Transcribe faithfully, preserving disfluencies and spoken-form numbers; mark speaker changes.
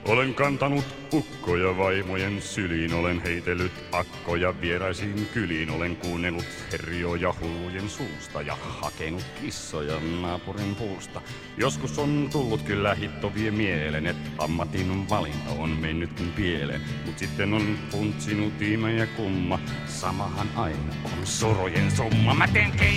Speaker 1: Olen kantanut ukkoja vaimojen syliin, olen heitellyt akkoja vieraisiin kyliin, olen kuunnellut herjoja hullujen suusta ja hakenut kissoja naapurin puusta. Joskus on tullut kyllä hitto vie mieleen, et ammatin valinta on mennytkin pieleen, mut sitten on funtsinut ihme ja kumma, samahan aina on sorojen summa. Mä teen